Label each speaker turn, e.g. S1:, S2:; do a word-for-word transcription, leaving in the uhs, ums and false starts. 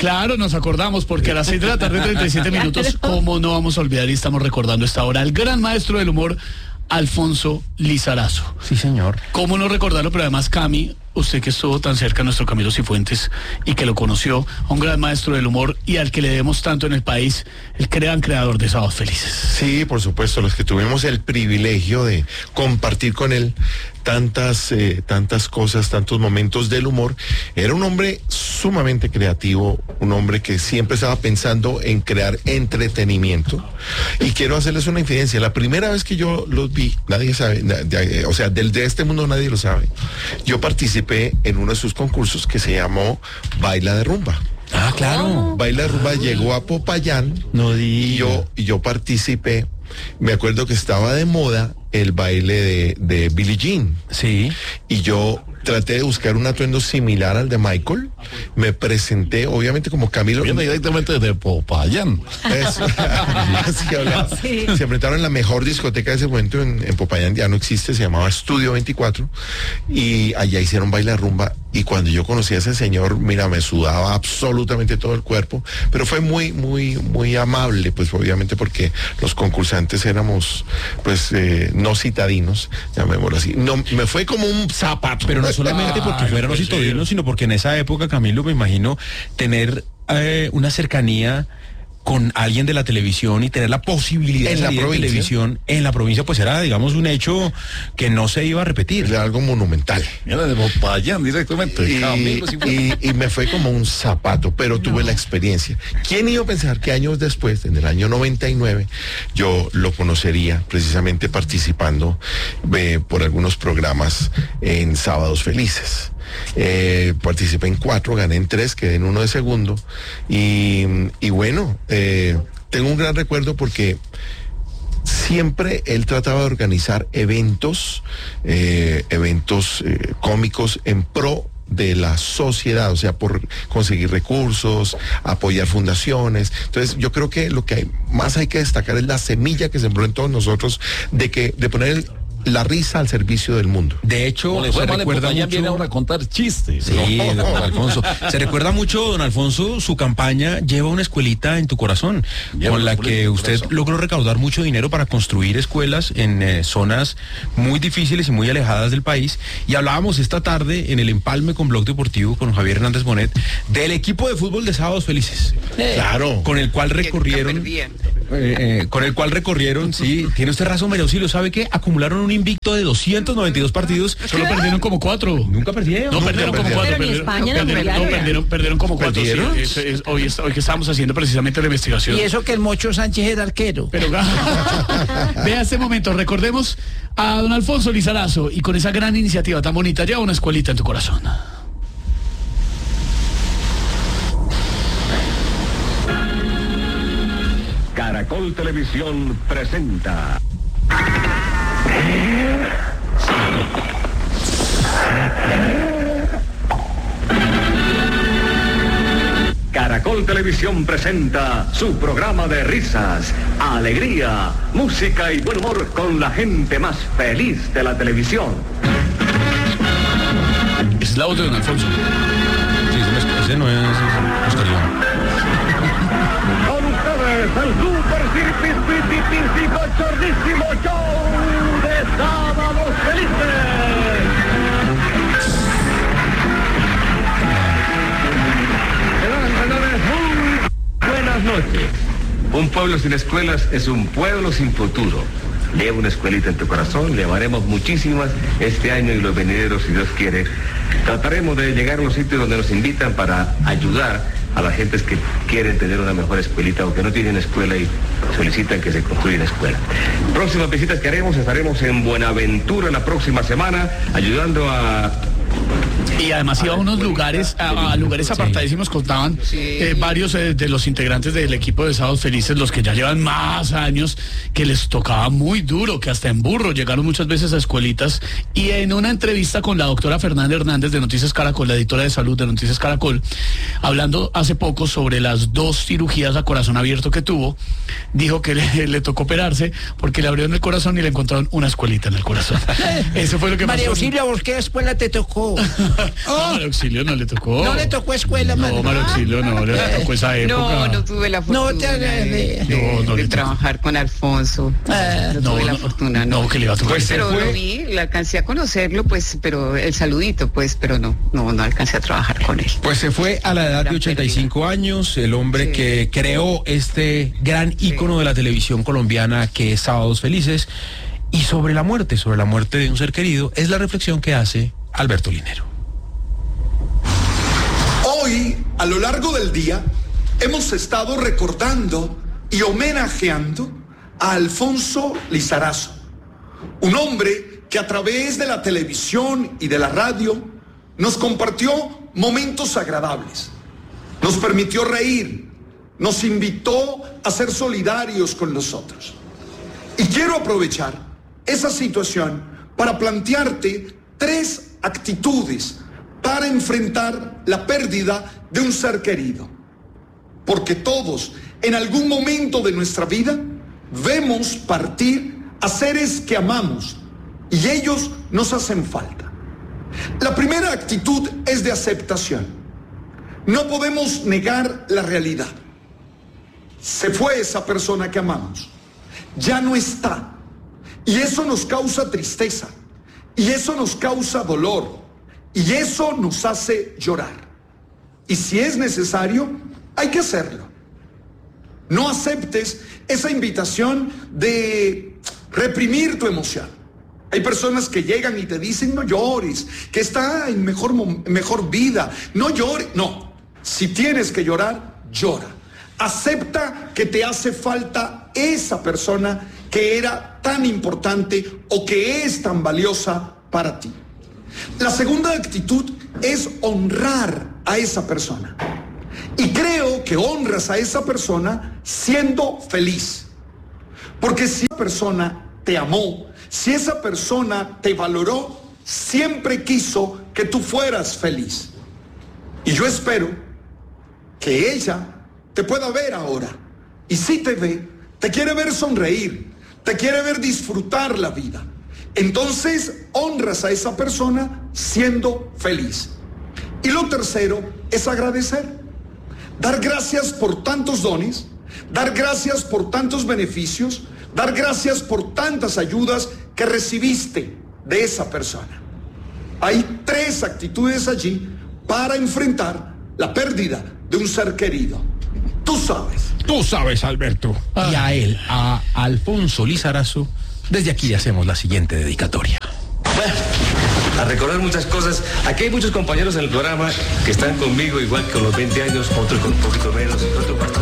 S1: Claro, nos acordamos, porque a las seis de la tarde, treinta y siete minutos, ¿cómo no vamos a olvidar? Y estamos recordando esta hora al gran maestro del humor, Alfonso Lizarazo.
S2: Sí, señor.
S1: ¿Cómo no recordarlo? Pero además, Cami, usted que estuvo tan cerca a nuestro Camilo Cifuentes y que lo conoció, a un gran maestro del humor y al que le debemos tanto en el país, el gran creador de Sábados Felices.
S3: Sí, por supuesto, los que tuvimos el privilegio de compartir con él tantas, eh, tantas cosas, tantos momentos del humor. Era un hombre sumamente creativo, un hombre que siempre estaba pensando en crear entretenimiento. Y quiero hacerles una infidencia. La primera vez que yo los vi, nadie sabe, nadie, o sea, del de este mundo nadie lo sabe. Yo participé en uno de sus concursos que se llamó Baila de Rumba.
S2: Ah, claro.
S3: Baila de Rumba llegó a Popayán.
S2: No diga.
S3: Y yo, y yo participé. Me acuerdo que estaba de moda el baile de, de Billie Jean.
S2: Sí.
S3: Y yo traté de buscar un atuendo similar al de Michael. Me presenté, obviamente, como Camilo.
S4: Viene directamente de Popayán.
S3: Eso. Así hablaba. Sí. Se enfrentaron en la mejor discoteca de ese momento en, en Popayán, ya no existe, se llamaba Estudio veinticuatro. Y allá hicieron baile rumba. Y cuando yo conocí a ese señor, mira, me sudaba absolutamente todo el cuerpo. Pero fue muy, muy, muy amable, pues obviamente porque los concursantes éramos, pues, eh, no citadinos, llamémoslo así. No, me fue como un zapato.
S2: Pero no solamente porque fueran los citadinos, sino porque en esa época, Camilo, me imagino tener eh, una cercanía con alguien de la televisión y tener la posibilidad
S3: en
S2: de salir
S3: la
S2: de televisión en la provincia, pues era, digamos, un hecho que no se iba a repetir.
S3: Era algo monumental.
S4: Viene de Popayán directamente.
S3: Y, y, y me fue como un zapato, pero tuve no. la experiencia. ¿Quién iba a pensar que años después, en el año noventa y nueve, yo lo conocería precisamente participando eh, por algunos programas en Sábados Felices? Eh, participé en cuatro, gané en tres, quedé en uno de segundo y, y bueno, eh, tengo un gran recuerdo porque siempre él trataba de organizar eventos, eh, eventos eh, cómicos en pro de la sociedad, o sea, por conseguir recursos, apoyar fundaciones. Entonces, yo creo que lo que hay, más hay que destacar es la semilla que sembró en todos nosotros de que de poner el la risa al servicio del mundo.
S2: De hecho, se
S4: fue,
S2: recuerda
S4: mucho...
S2: viene
S4: ahora a contar chistes.
S2: Sí, don Alfonso. Se recuerda mucho, don Alfonso, su campaña Lleva una escuelita en tu corazón, Lleva con la que usted corazón. logró recaudar mucho dinero para construir escuelas en eh, zonas muy difíciles y muy alejadas del país. Y hablábamos esta tarde en el Empalme con Blog Deportivo, con Javier Hernández Bonet, del equipo de fútbol de Sábados Felices.
S3: Eh, claro.
S2: Con el cual recorrieron... Eh, eh, con el cual recorrieron, sí, tiene usted razón, María Auxilio, ¿sabe qué? Acumularon un invicto de doscientos noventa y dos partidos.
S1: Solo perdieron como cuatro.
S2: Nunca perdieron.
S1: No,
S2: Nunca
S1: perdieron como cuatro.
S5: Pero en España
S1: perdieron, perdieron, no, perdieron, perdieron como cuatro. Sí, es, es, hoy, es, hoy que estamos haciendo precisamente la investigación.
S6: Y eso que el Mocho Sánchez era arquero.
S1: Pero vea este momento, recordemos a don Alfonso Lizarazo y con esa gran iniciativa tan bonita, Lleva una escuelita en tu corazón.
S7: Caracol Televisión presenta Caracol Televisión presenta su programa de risas, alegría, música y buen humor con la gente más feliz de la televisión.
S1: Es la voz de don Alfonso.
S2: Sí, ese no es Oscar Iván.
S7: Con ustedes, el super cirpis chorrísimo show de Sábados Felices. Señores, muy buenas noches. Un pueblo sin escuelas es un pueblo sin futuro. Lleva una escuelita en tu corazón, llevaremos muchísimas este año y los venideros, si Dios quiere. Trataremos de llegar a los sitios donde nos invitan para ayudar a las gentes que quieren tener una mejor escuelita o que no tienen escuela y solicitan que se construya una escuela. Próximas visitas que haremos, estaremos en Buenaventura la próxima semana, ayudando a...
S1: Y además iba a unos lugares, a, a lugares apartadísimos, contaban sí. eh, varios eh, de los integrantes del equipo de Sábados Felices, los que ya llevan más años, que les tocaba muy duro, que hasta en burro llegaron muchas veces a escuelitas. Y en una entrevista con la doctora Fernanda Hernández de Noticias Caracol, la editora de salud de Noticias Caracol, hablando hace poco sobre las dos cirugías a corazón abierto que tuvo, dijo que le, le tocó operarse porque le abrieron el corazón y le encontraron una escuelita en el corazón. Eso fue lo que
S6: María
S1: pasó.
S6: Auxilio, ¿vos qué escuela te tocó tocó.
S1: No, María Auxilio no le tocó.
S6: No le tocó escuela,
S1: No,
S6: mano.
S1: María Auxilio no le tocó esa época.
S5: No, no tuve la fortuna
S6: No te
S5: de,
S6: agradé.
S5: de-
S1: No, no
S5: de
S1: le tocó.
S5: trabajar con Alfonso.
S6: Ah,
S5: no,
S1: no,
S5: tuve la
S1: no,
S5: fortuna, no.
S1: no, que le iba a tocar.
S2: Pues se
S5: pero
S2: fue.
S5: lo vi, le alcancé a conocerlo, pues, pero el saludito, pues, pero no, no, no alcancé a trabajar con él.
S2: Pues se fue a la edad de
S5: Gran
S2: ochenta y cinco años, el hombre
S5: Sí.
S2: que creó este gran ícono de la televisión colombiana que es Sábados Felices. Y sobre la muerte, sobre la muerte de un ser querido, es la reflexión que hace Alberto Linero.
S8: Hoy, a lo largo del día, hemos estado recordando y homenajeando a Alfonso Lizarazo, un hombre que a través de la televisión y de la radio nos compartió momentos agradables, nos permitió reír, nos invitó a ser solidarios con nosotros. Y quiero aprovechar esa situación para plantearte tres actitudes para enfrentar la pérdida de un ser querido. Porque todos, en algún momento de nuestra vida, vemos partir a seres que amamos y ellos nos hacen falta. La primera actitud es de aceptación. No podemos negar la realidad. Se fue esa persona que amamos. Ya no está. Y eso nos causa tristeza. Y eso nos causa dolor. Y eso nos hace llorar. Y si es necesario, hay que hacerlo. No aceptes esa invitación de reprimir tu emoción. Hay personas que llegan y te dicen no llores, que está en mejor, mejor vida. No llores. No, si tienes que llorar, llora. Acepta que te hace falta esa persona que era tan importante o que es tan valiosa para ti. La segunda actitud es honrar a esa persona. Y creo que honras a esa persona siendo feliz. Porque si esa persona te amó, si esa persona te valoró, siempre quiso que tú fueras feliz. Y yo espero que ella te pueda ver ahora. Y si te ve, te quiere ver sonreír, te quiere ver disfrutar la vida. Entonces honras a esa persona siendo feliz. Y lo tercero es agradecer. Dar gracias por tantos dones, dar gracias por tantos beneficios, dar gracias por tantas ayudas que recibiste de esa persona. Hay tres actitudes allí para enfrentar la pérdida de un ser querido. Tú sabes.
S2: Tú sabes, Alberto. Y a él, a Alfonso Lizarazo, desde aquí le hacemos la siguiente dedicatoria.
S7: Bueno, a recordar muchas cosas. Aquí hay muchos compañeros en el programa que están conmigo igual que con los veinte años, otros con un poquito menos, otros bastante.